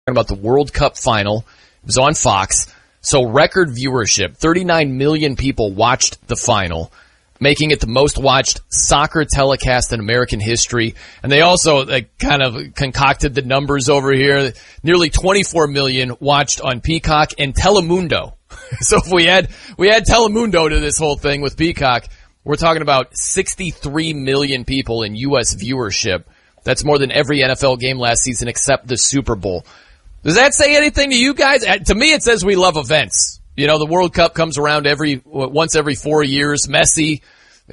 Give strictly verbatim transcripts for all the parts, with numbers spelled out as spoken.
about the World Cup final. It was on Fox. So record viewership, thirty-nine million people watched the final, making it the most watched soccer telecast in American history. And they also like, kind of concocted the numbers over here. Nearly twenty-four million watched on Peacock and Telemundo. So if we add, we add Telemundo to this whole thing with Peacock, we're talking about sixty-three million people in U S viewership. That's more than every N F L game last season except the Super Bowl. Does that say anything to you guys? To me, it says we love events. You know, the World Cup comes around every once every four years. Messi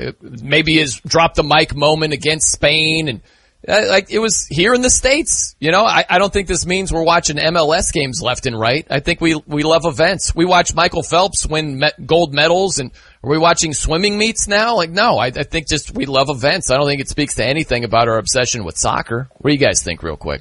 maybe has dropped the mic moment against Spain, and uh, like it was here in the States. You know, I, I don't think this means we're watching M L S games left and right. I think we we love events. We watch Michael Phelps win me- gold medals, and are we watching swimming meets now? Like, no, I, I think just we love events. I don't think it speaks to anything about our obsession with soccer. What do you guys think, real quick?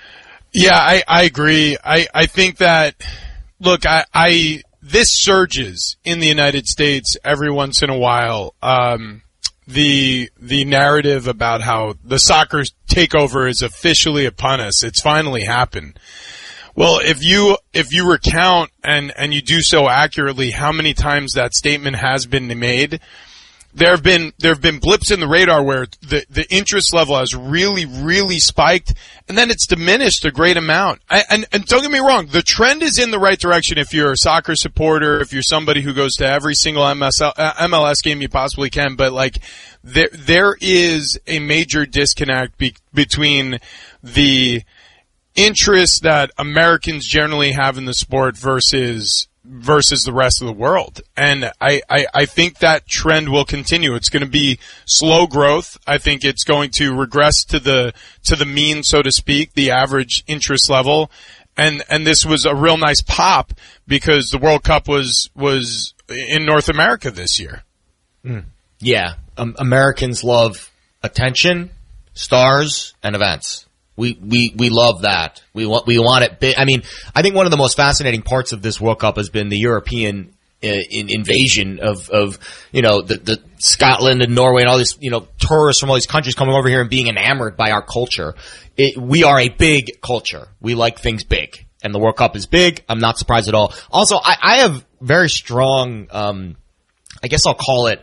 Yeah, I, I agree. I, I think that, look, I, I, this surges in the United States every once in a while. Um, the, the narrative about how the soccer takeover is officially upon us. It's finally happened. Well, if you, if you recount and, and you do so accurately how many times that statement has been made, There have been there have been blips in the radar where the the interest level has really really spiked, and then it's diminished a great amount. I, and and don't get me wrong, the trend is in the right direction. If you're a soccer supporter, if you're somebody who goes to every single M L S game you possibly can, but like there there is a major disconnect be, between the interest that Americans generally have in the sport versus. versus the rest of the world. And I, I, I think that trend will continue. It's going to be slow growth. I think it's going to regress to the, to the mean, so to speak, the average interest level. And, and this was a real nice pop because the World Cup was, was in North America this year. Mm. Yeah. Um, Americans love attention, stars, and events. We, we, we love that. We want, we want it big. I mean, I think one of the most fascinating parts of this World Cup has been the European uh, in, invasion of, of, you know, the, the Scotland and Norway and all these, you know, tourists from all these countries coming over here and being enamored by our culture. It, we are a big culture. We like things big. And the World Cup is big. I'm not surprised at all. Also, I, I have very strong, um, I guess I'll call it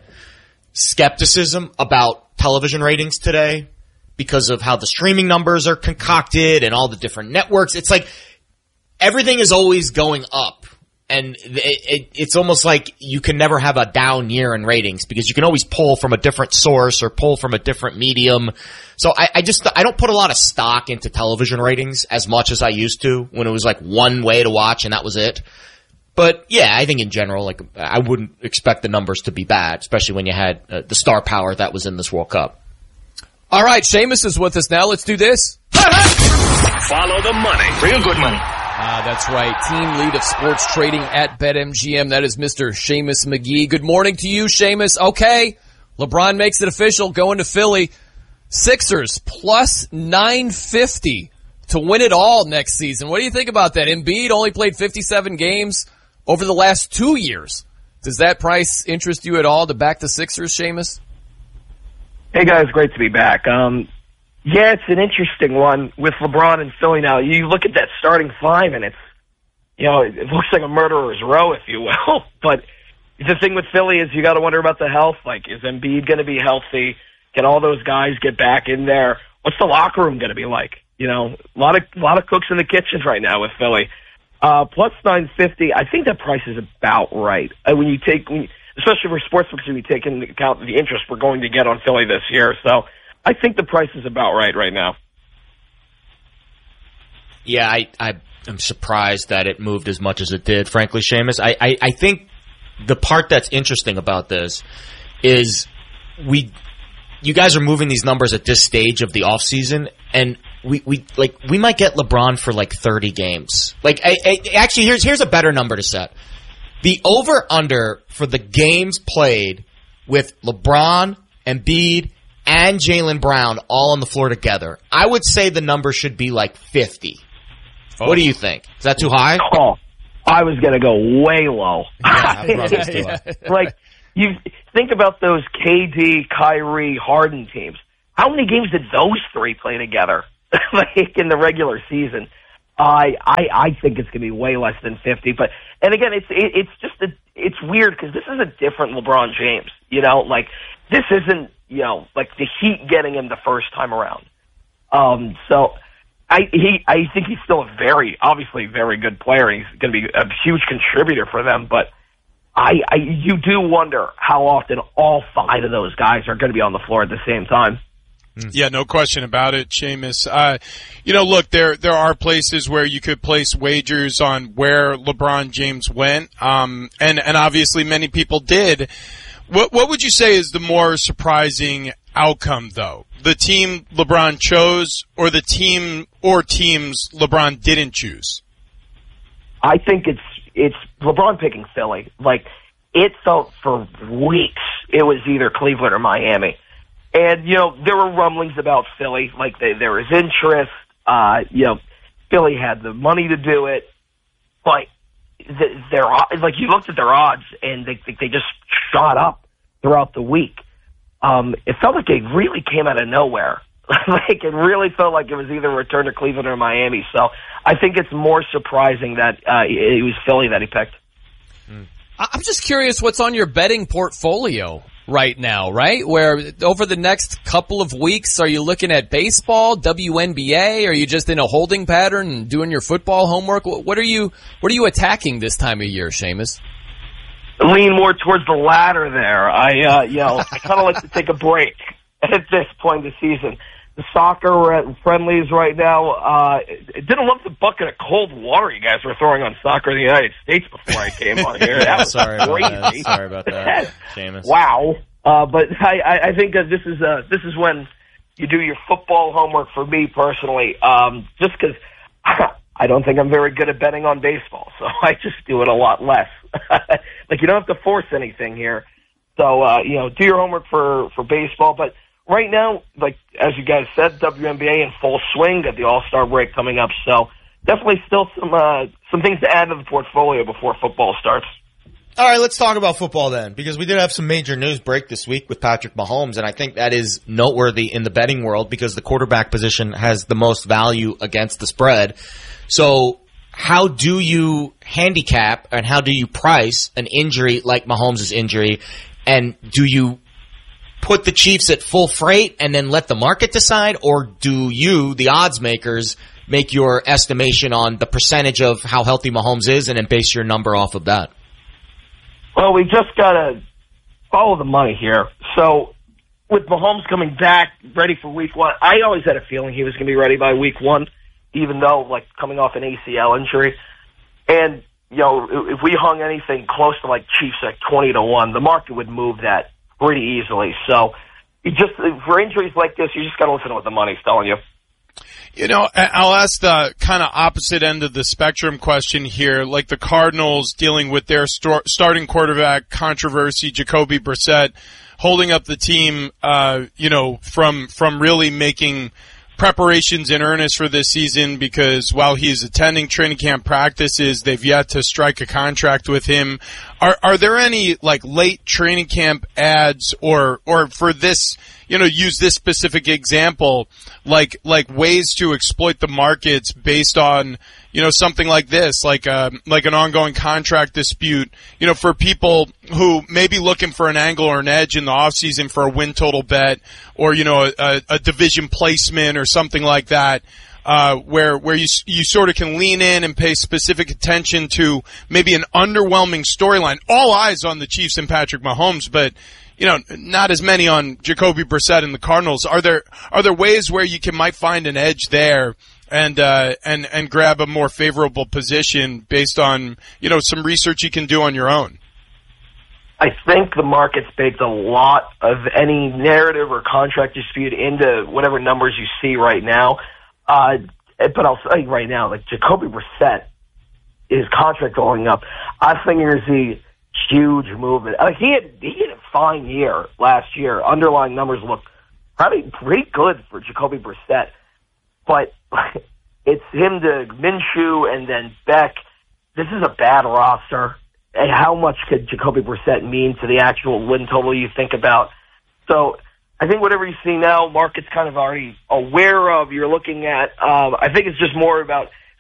skepticism about television ratings today. Because of how the streaming numbers are concocted and all the different networks. It's like everything is always going up. And it, it, it's almost like you can never have a down year in ratings because you can always pull from a different source or pull from a different medium. So I, I just, I don't put a lot of stock into television ratings as much as I used to when it was like one way to watch and that was it. But yeah, I think in general, like I wouldn't expect the numbers to be bad, especially when you had uh, the star power that was in this World Cup. All right, Seamus is with us now. Let's do this. Follow the money. Real good money. Ah, that's right. Team lead of sports trading at BetMGM. That is Mister Seamus McGee. Good morning to you, Seamus. Okay, LeBron makes it official, going to Philly. Sixers plus nine fifty to win it all next season. What do you think about that? Embiid only played fifty-seven games over the last two years. Does that price interest you at all to back the Sixers, Seamus? Hey guys, great to be back. Um, yeah, it's an interesting one with LeBron and Philly now. You look at that starting five and it's, you know, it looks like a murderer's row, if you will. But the thing with Philly is you got to wonder about the health. Like, is Embiid going to be healthy? Can all those guys get back in there? What's the locker room going to be like? You know, a lot of a lot of cooks in the kitchens right now with Philly. Uh, plus nine fifty, I think that price is about right. Uh, when you take, when you, especially for sportsbooks, when you take into account the interest we're going to get on Philly this year. So I think the price is about right right now. Yeah, I, I am surprised that it moved as much as it did, frankly, Seamus. I, I, I think the part that's interesting about this is we, you guys are moving these numbers at this stage of the offseason, and we, we, like, we might get LeBron for like thirty games. Like, I, I, actually, here's, here's a better number to set. The over-under for the games played with LeBron, Embiid, and Jaylen Brown all on the floor together, I would say the number should be like fifty. Oh. What do you think? Is that too high? Oh, I was going to go way low. Yeah, like, you think about those K D, Kyrie, Harden teams. How many games did those three play together, like in the regular season? I I I think it's going to be way less than fifty. But and again, it's it, it's just a, it's weird because this is a different LeBron James. You know, like this isn't you know like the Heat getting him the first time around. Um, so I he I think he's still a very obviously very good player. He's going to be a huge contributor for them, but. I, I you do wonder how often all five of those guys are going to be on the floor at the same time. Yeah, no question about it, Seamus. Uh, you know, look, there there are places where you could place wagers on where LeBron James went, um, and and obviously many people did. What what would you say is the more surprising outcome, though? The team LeBron chose, or the team or teams LeBron didn't choose? I think it's. It's LeBron picking Philly. Like, it felt for weeks it was either Cleveland or Miami. And, you know, there were rumblings about Philly. Like, they, there was interest. Uh, you know, Philly had the money to do it. But they're, like, you looked at their odds, and they they just shot up throughout the week. Um, it felt like they really came out of nowhere. Like, it really felt like it was either a return to Cleveland or Miami. So I think it's more surprising that uh, it was Philly that he picked. I'm just curious what's on your betting portfolio right now, right? Where over the next couple of weeks, are you looking at baseball, W N B A? Are you just in a holding pattern and doing your football homework? What are you What are you attacking this time of year, Seamus? Lean more towards the latter there. I, uh, you know, I kind of like to take a break at this point in the season. The soccer friendlies right now, uh, didn't love the bucket of cold water you guys were throwing on soccer in the United States before I came on here. That was Sorry crazy. about that. Sorry about that, Seamus. Wow. Uh, but I, I think that this is, uh, this is when you do your football homework for me personally, um, just because I don't think I'm very good at betting on baseball, so I just do it a lot less. Like, you don't have to force anything here. So, uh, you know, do your homework for, for baseball, but right now, like, as you guys said, W N B A in full swing, got the All-Star break coming up, so definitely still some uh, some things to add to the portfolio before football starts. All right, let's talk about football then, because we did have some major news break this week with Patrick Mahomes, and I think that is noteworthy in the betting world because the quarterback position has the most value against the spread. So how do you handicap and how do you price an injury like Mahomes' injury, and do you put the Chiefs at full freight and then let the market decide, or do you, the odds makers, make your estimation on the percentage of how healthy Mahomes is and then base your number off of that? Well, we just got to follow the money here. So with Mahomes coming back, ready for week one, I always had a feeling he was going to be ready by week one, even though, like, coming off an A C L injury. And, you know, if we hung anything close to, like, Chiefs at twenty to one, the market would move that pretty easily. So you just, for injuries like this, you just got to listen to what the money's telling you. You know, I'll ask the kind of opposite end of the spectrum question here, like the Cardinals dealing with their st- starting quarterback controversy, Jacoby Brissett, holding up the team, uh, you know, from, from really making preparations in earnest for this season, because while he's attending training camp practices, they've yet to strike a contract with him. Are, are there any, like, late training camp ads or, or for this, you know, use this specific example, like, like ways to exploit the markets based on, you know, something like this, like, um, like an ongoing contract dispute, you know, for people who may be looking for an angle or an edge in the offseason for a win total bet or, you know, a, a division placement or something like that. Uh, where, where you, you sort of can lean in and pay specific attention to maybe an underwhelming storyline. All eyes on the Chiefs and Patrick Mahomes, but, you know, not as many on Jacoby Brissett and the Cardinals. Are there, are there ways where you can, might find an edge there and, uh, and, and grab a more favorable position based on, you know, some research you can do on your own? I think the market's baked a lot of any narrative or contract dispute into whatever numbers you see right now. Uh, but I'll say right now, like, Jacoby Brissett, his contract going up, I think there's a huge movement. I mean, he had, he had a fine year last year. Underlying numbers look probably pretty good for Jacoby Brissett. But it's him to Minshew and then Beck. This is a bad roster. And how much could Jacoby Brissett mean to the actual win total you think about? So I think whatever you see now, market's kind of already aware of, you're looking at. Um, I think it's just more about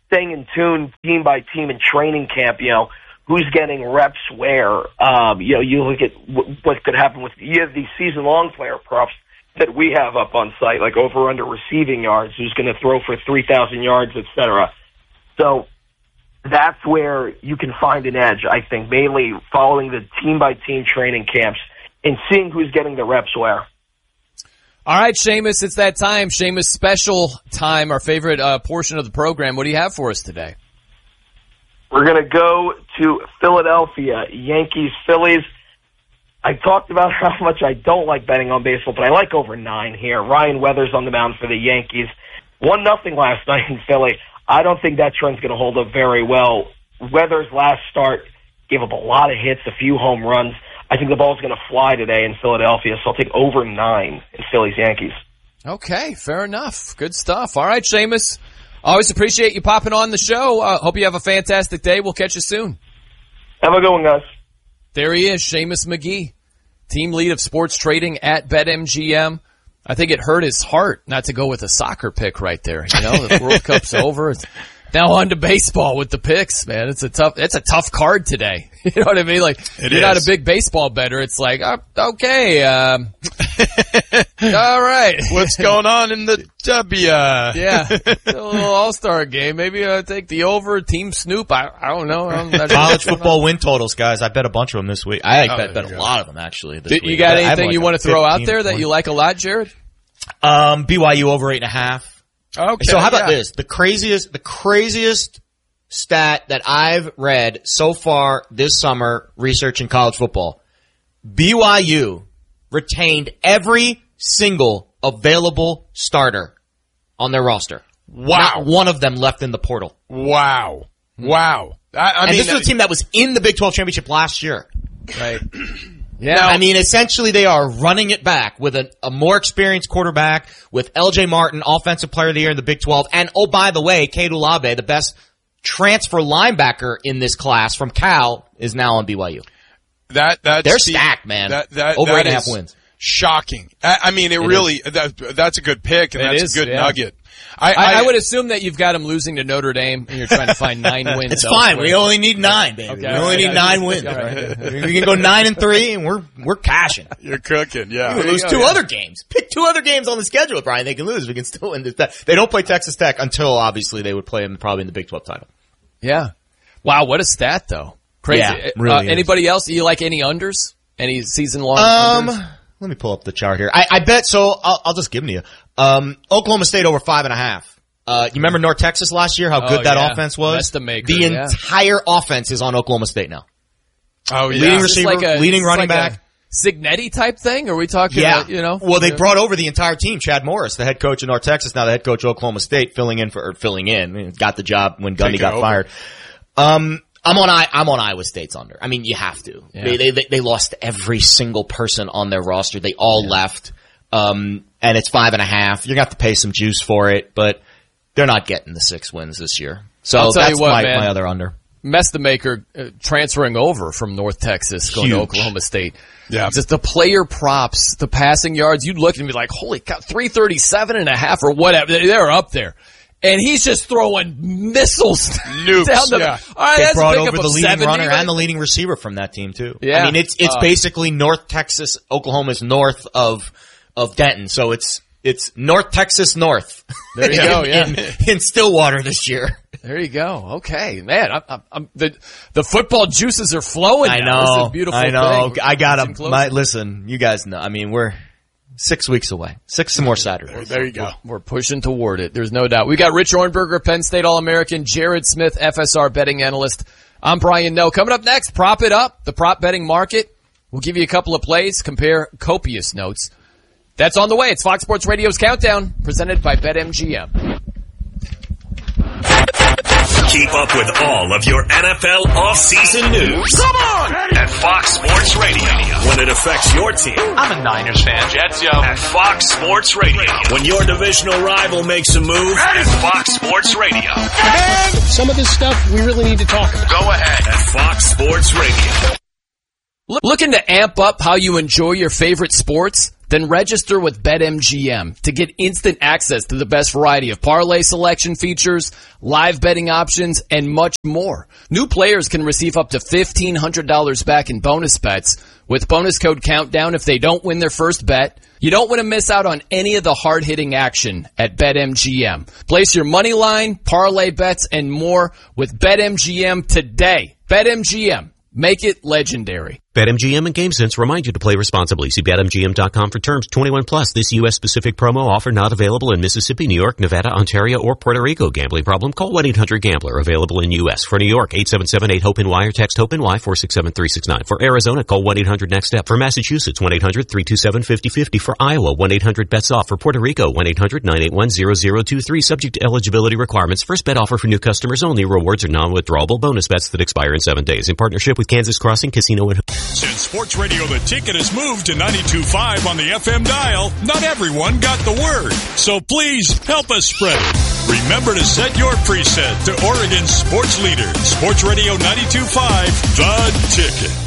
staying in tune team by team in training camp, you know, who's getting reps where. Um, you know, you look at w- what could happen with, you have these season-long player props that we have up on site, like over under receiving yards, who's going to throw for three thousand yards, et cetera. So that's where you can find an edge, I think, mainly following the team-by-team training camps and seeing who's getting the reps where. All right, Seamus, it's that time. Seamus special time, our favorite uh, portion of the program. What do you have for us today? We're going to go to Philadelphia, Yankees, Phillies. I talked about how much I don't like betting on baseball, but I like over nine here. Ryan Weathers on the mound for the Yankees. One nothing last night in Philly. I don't think that trend's going to hold up very well. Weathers' last start gave up a lot of hits, a few home runs. I think the ball's going to fly today in Philadelphia, so I'll take over nine in Phillies Yankees. Okay, fair enough. Good stuff. All right, Seamus. Always appreciate you popping on the show. Uh, hope you have a fantastic day. We'll catch you soon. Have a good one, guys. There he is, Seamus McGee, team lead of sports trading at BetMGM. I think it hurt his heart not to go with a soccer pick right there. You know, the World Cup's over. It's now on to baseball with the picks, man. It's a tough, it's a tough card today. You know what I mean? Like, it you're is. not a big baseball bettor. It's like, uh, okay, um, all right. What's going on in the W? Yeah, a little all-star game. Maybe uh, take the over, Team Snoop. I, I don't know. I'm not sure College football win totals, guys. I bet a bunch of them this week. I Oh, bet, bet there a you go. lot of them, actually. This Did, week. you got I have anything like you a want to throw out fifteen there that point. you like a lot, Jared? Um, B Y U over eight and a half. Okay. So how about yeah. this? The craziest, the craziest stat that I've read so far this summer researching college football. B Y U retained every single available starter on their roster. Wow. Not one of them left in the portal. Wow. Wow. I, I and mean, this is a team that was in the Big twelve championship last year. Right. Yeah. Now, I mean, essentially they are running it back with a, a more experienced quarterback, with L J Martin, Offensive Player of the Year in the Big twelve, and oh, by the way, Cade Ulabe, the best transfer linebacker in this class from Cal, is now on B Y U. that that's They're the- stacked, man. That, that, Over that eight and a half is wins. Shocking. I, I mean, it, It really, that, that's a good pick, and It that's is, a good yeah. nugget. I, I, I, I would assume that you've got them losing to Notre Dame, and you're trying to find nine wins. It's fine. elsewhere. We only need nine, baby. Okay, we all only right, need all nine right. wins. All right. Right? We can go nine and three, and we're we're cashing. You're cooking, yeah. We lose go, two yeah. other games. Pick two other games on the schedule, Brian. They can lose. We can still win this. They don't play Texas Tech until obviously they would play them probably in the Big twelve title. Yeah. Wow, what a stat, though. Crazy. Yeah, Uh, really is. anybody else? You like any unders? Any season-long Um, unders? let me pull up the chart here. I, I bet so. I'll, I'll just give them to you. Um, Oklahoma State over five and a half. Uh, you remember North Texas last year? How Oh, good that yeah. offense was. That's the maker, The yeah. entire offense is on Oklahoma State now. Oh, yeah. Leading Is this receiver, like a- leading is this running like a back. Signetti type thing? Are we talking, Yeah, uh, you know? Well, they Yeah. brought over the entire team. Chad Morris, the head coach of North Texas, now the head coach of Oklahoma State, filling in for or filling in. I mean, got the job when Gundy Taking got over. fired. Um, I'm on I, I'm on Iowa State's under. I mean, you have to. Yeah. They, they they they lost every single person on their roster. They all yeah. left. Um, and it's five and a half. You're gonna have to pay some juice for it, but they're not getting the six wins this year. So I'll tell that's you what, my, man. my other under. Mess the maker uh, transferring over from North Texas, going to Huge. Oklahoma State. Yeah. Just the player props, the passing yards, you'd look and be like, holy cow, three thirty-seven and a half or whatever. They're up there. And he's just throwing missiles Nukes, down the, yeah. all right, They that's a brought pickup over of the leading seventy, runner right? and the leading receiver from that team too. Yeah. I mean, it's it's Uh, basically North Texas, Oklahoma's north of of Denton, so it's it's North Texas North. There you go, yeah. in, in Stillwater this year. There you go. Okay, man. I'm, I'm, I'm, the the football juices are flowing. I now. This is know. a beautiful I know. thing. I got Getting to closer. my listen. You guys know. I mean, we're six weeks away. Six more Saturdays. There you go. We're pushing toward it. There's no doubt. We got Rich Ornberger, Penn State All-American, Jared Smith, F S R betting analyst. I'm Brian Noe. Coming up next, prop it up, the prop betting market. We'll give you a couple of plays, compare copious notes. That's on the way. It's Fox Sports Radio's Countdown, presented by BetMGM. Keep up with all of your N F L offseason news. Come on! At Fox Sports Radio. When it affects your team. I'm a Niners fan. Jets, yo. At Fox Sports Radio. When your divisional rival makes a move. At Fox Sports Radio. And some of this stuff we really need to talk about. Go ahead. At Fox Sports Radio. Looking to amp up how you enjoy your favorite sports? Then register with BetMGM to get instant access to the best variety of parlay selection features, live betting options, and much more. New players can receive up to fifteen hundred dollars back in bonus bets with bonus code COUNTDOWN if they don't win their first bet. You don't want to miss out on any of the hard-hitting action at BetMGM. Place your money line, parlay bets, and more with BetMGM today. BetMGM. Make it legendary. BetMGM and GameSense remind you to play responsibly. See Bet M G M dot com for terms. twenty-one plus. This U S-specific promo offer not available in Mississippi, New York, Nevada, Ontario, or Puerto Rico. Gambling problem? Call one eight hundred gambler. Available in U S. For New York, eight seven seven eight hope N Y or text HOPE-NY four six seven three six nine. For Arizona, call one eight hundred next step. For Massachusetts, one eight hundred three two seven five zero five zero. For Iowa, one eight hundred bets off. For Puerto Rico, one eight hundred nine eight one zero zero two three. Subject to eligibility requirements. First bet offer for new customers only. Rewards are non-withdrawable bonus bets that expire in seven days. In partnership with Kansas Crossing Casino and... Since Sports Radio The Ticket has moved to ninety-two point five on the F M dial, not everyone got the word. So please help us spread it. Remember to set your preset to Oregon's sports leader, Sports Radio ninety-two point five, The Ticket.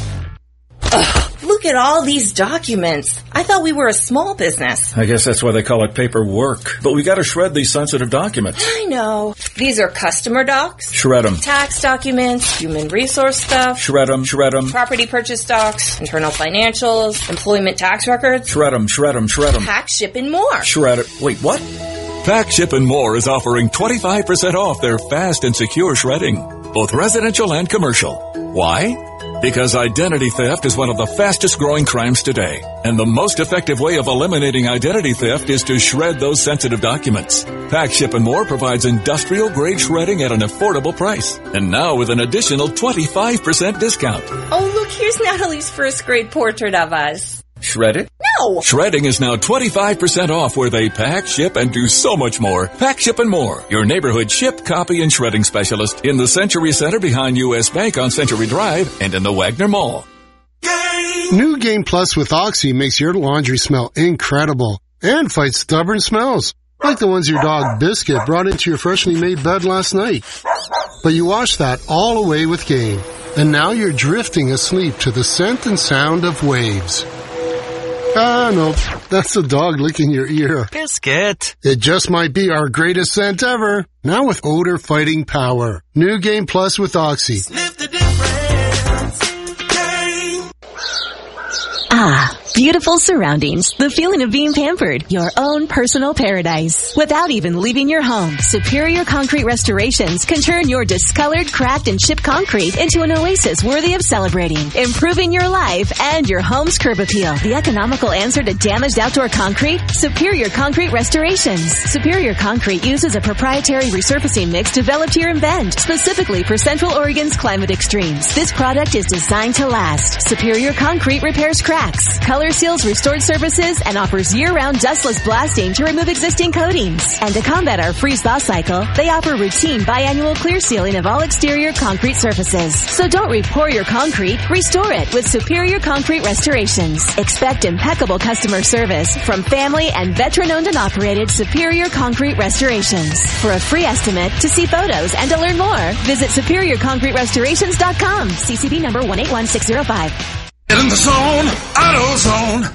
Ugh, look at all these documents. I thought we were a small business. I guess that's why they call it paperwork. But we gotta shred these sensitive documents. I know. These are customer docs. Shred them. Tax documents, human resource stuff. Shred them, shred them. Property purchase docs, internal financials, employment tax records. Shred them, shred them, shred them. Pack, ship, and more. Shred it. Wait, what? Pack, Ship, and More is offering twenty-five percent off their fast and secure shredding, both residential and commercial. Why? Because identity theft is one of the fastest growing crimes today. And the most effective way of eliminating identity theft is to shred those sensitive documents. Pack, Ship, and More provides industrial grade shredding at an affordable price. And now with an additional twenty-five percent discount. Oh, look, here's Natalie's first grade portrait of us. Shred it? No! Shredding is now twenty-five percent off where they pack, ship, and do so much more. Pack, Ship, and More, your neighborhood ship, copy, and shredding specialist in the Century Center behind U S Bank on Century Drive and in the Wagner Mall. New Game Plus with Oxy makes your laundry smell incredible and fights stubborn smells, like the ones your dog Biscuit brought into your freshly made bed last night. But you wash that all away with Game, and now you're drifting asleep to the scent and sound of waves. Ah, no, that's the dog licking your ear. Biscuit. It just might be our greatest scent ever. Now with odor fighting power. New Game Plus with Oxy. Sniff the difference. Game. Ah, beautiful surroundings. The feeling of being pampered. Your own personal paradise. Without even leaving your home, Superior Concrete Restorations can turn your discolored, cracked, and chipped concrete into an oasis worthy of celebrating. Improving your life and your home's curb appeal. The economical answer to damaged outdoor concrete? Superior Concrete Restorations. Superior Concrete uses a proprietary resurfacing mix developed here in Bend, specifically for Central Oregon's climate extremes. This product is designed to last. Superior Concrete repairs cracks, color seals restored surfaces, and offers year-round dustless blasting to remove existing coatings. And to combat our freeze-thaw cycle, they offer routine biannual clear sealing of all exterior concrete surfaces. So don't re-pour your concrete, restore it with Superior Concrete Restorations. Expect impeccable customer service from family and veteran-owned and operated Superior Concrete Restorations. For a free estimate, to see photos, and to learn more, visit superior concrete restorations dot com. C C B number one eight one six zero five. Get in the zone, AutoZone.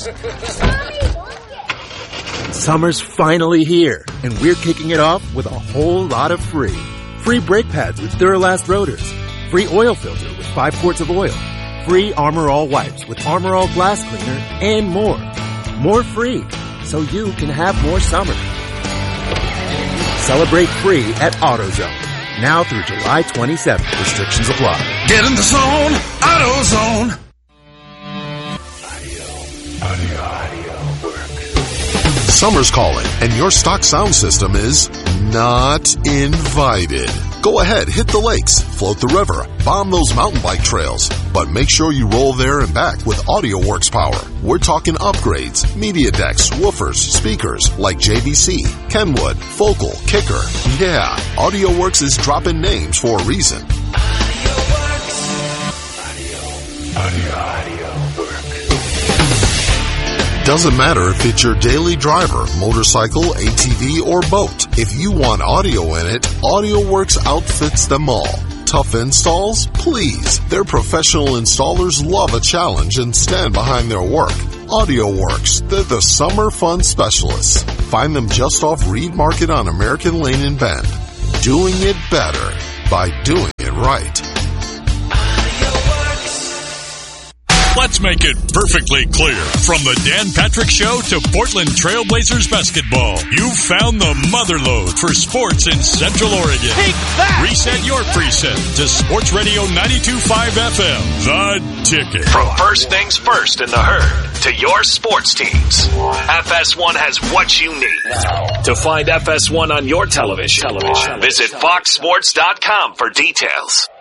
Summer's finally here, and we're kicking it off with a whole lot of free. Free brake pads with Duralast rotors. Free oil filter with five quarts of oil. Free Armor All wipes with Armor All glass cleaner, and more. More free, so you can have more summer. Celebrate free at AutoZone. Now through July twenty-seventh. Restrictions apply. Get in the zone, AutoZone. Audio, audio work. Summer's calling, and your stock sound system is not invited. Go ahead, hit the lakes, float the river, bomb those mountain bike trails, but make sure you roll there and back with AudioWorks power. We're talking upgrades, media decks, woofers, speakers like J V C, Kenwood, Focal, Kicker. Yeah, AudioWorks is dropping names for a reason. AudioWorks. Audio, audio, audio work. Doesn't matter if it's your daily driver, motorcycle, A T V, or boat. If you want audio in it, AudioWorks outfits them all. Tough installs? Please. Their professional installers love a challenge and stand behind their work. AudioWorks, they're the summer fun specialists. Find them just off Reed Market on American Lane in Bend. Doing it better by doing it right. Let's make it perfectly clear. From the Dan Patrick Show to Portland Trailblazers basketball, you've found the motherlode for sports in Central Oregon. Take that! Reset your preset to Sports Radio ninety-two point five F M, The Ticket. From first things first in the herd to your sports teams, F S one has what you need. To find F S one on your television, television. visit fox sports dot com for details.